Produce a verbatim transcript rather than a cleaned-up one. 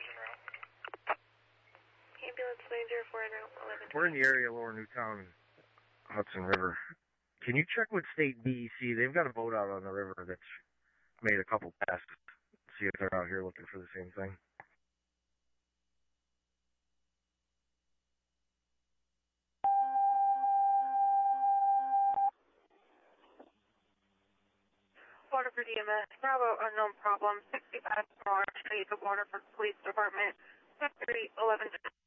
Ambulance nine zero four en route eleven. We're in the area of Lower Newtown, Hudson River. Can you check with State D E C? They've got a boat out on the river that's made a couple passes. See if they're out here looking for the same thing. Waterford E M S, Bravo, unknown problem, sixty-five North Street, the Waterford Police Department, three eleven.